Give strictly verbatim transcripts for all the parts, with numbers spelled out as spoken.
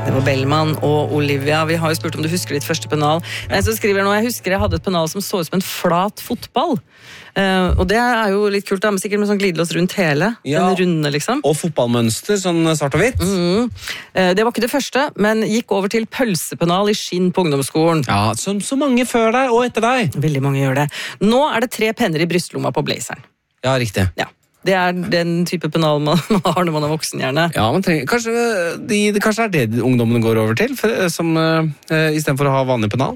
Det var Bellman og Olivia. Vi har jo spurt om du husker ditt første pennal. Jeg så skriver nå, jeg husker jeg hadde et pennal som så ut som en flat fotball. Uh, og det er jo litt kult da, men sikkert med sånn glidelås rundt hele. Ja. Den runde, liksom. Og fotballmønster, sånn svart og hvitt. Mm. Uh, det var ikke det første, men gikk over til pølsepennal i skinn på ungdomsskolen. Ja, som så mange før deg og etter deg. Veldig mange gjør det. Nå er det tre penner i brystlomma på blazeren. Ja, riktig. Ja. Det er den type pennal man har når man er voksen, gjerne. Ja, man trenger, kanskje, de, kanskje er det ungdommene går over til, for, som, uh, i stedet for å ha vanlig pennal?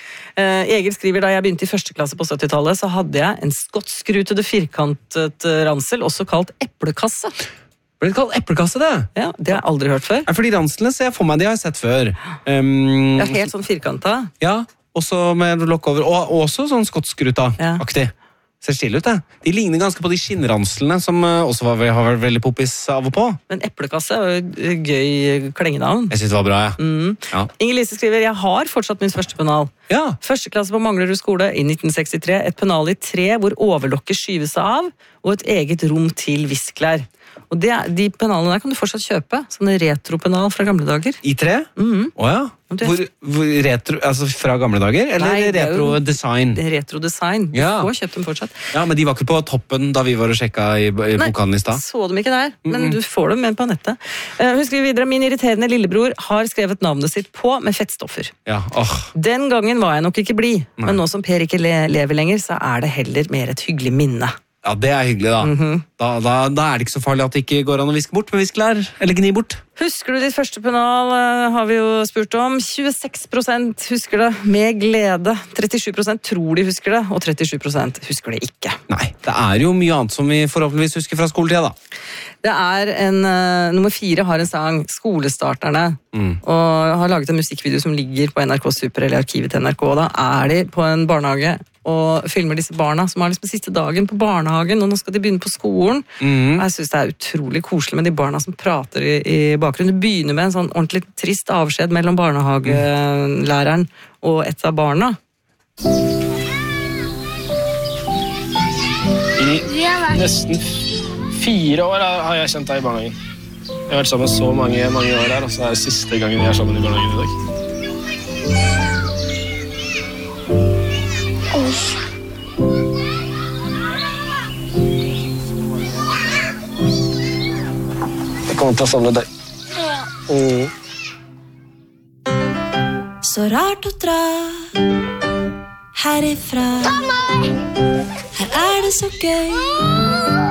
Uh, Egil skriver, da jeg begynte i første klasse på syttitallet, så hadde jeg en skottskrutede firkantet ransel, også kalt eplekasse. Ble det kalt eplekasse, det? Ja, det har jeg aldri hørt før. Ja, fordi ranslene ser jeg for meg, de har jeg sett før. Um, ja, helt sånn firkantet. Ja, også med lokk over, og også sånn skottskruta-aktig. Ja. Ser stille ut, det. De ligner ganske på de skinnranslene som uh, også var, har vært veldig poppis av og på. Men eplekasse er jo et gøy klengenavn. Jeg synes det var bra, ja. Mm. ja. Inger Lise skriver, jeg har fortsatt min første pennal. Ja. Første klasse på Manglerud skole i nitten sekstitre. Et pennal i tre hvor overlokket skyves av, og et eget rom til visklær. Og det, de pennalene der kan du fortsatt kjøpe. Sånne retropennal fra gamle dager. I tre? Mhm. Åja. Hvor, hvor retro, altså fra gamle dager? Eller Nei, retro-design? Retro-design. Ja. Du får kjøpt dem fortsatt. Ja, men de var ikke på toppen da vi var og sjekka i, i bokhandelen i stad. Nei, så dem ikke der, men Mm-mm. du får dem med på nettet. Uh, hun skriver videre, min irriterende lillebror har skrevet navnet sitt på med fettstoffer. Ja, åh. Den gangen var jeg nok ikke blid, men nå som Per ikke le lever lenger, så er det heller mer et hyggelig minne. Ja, det er hyggelig da. Mm-hmm. Da, da. Da er det ikke så farlig at det ikke går an å viske bort med viskelær, eller gni bort. Husker du ditt første pennal, har vi jo spurt om. tjueseks prosent husker det med glede. trettisju prosent tror de husker det, og trettisju prosent husker det ikke. Nei, det er jo mye annet som vi forhåpentligvis husker fra skoletida da. Det er en, uh, nummer fire har en sang, Skolestarterne, mm. og har laget en musikkvideo som ligger på N R K Super, eller arkivet til N R K. Da er de på en barnehage og filmer disse barna som har liksom siste dagen på barnehagen, og nå skal de begynne på skolen. Mm. Jeg synes det er utrolig koselig med de barna som prater i, i bakgrunnen. Det begynner med en sånn ordentlig trist avskjed mellom barnehagelæreren og et av barna. I nesten fire år har jeg kjent deg i barnehagen. Jeg har vært sammen så mange, mange år her, og så er det siste gangen vi er sammen i barnehagen i dag. Jeg kommer til å savne deg. Mm. Så rart å dra herifra. Her er det så gøy.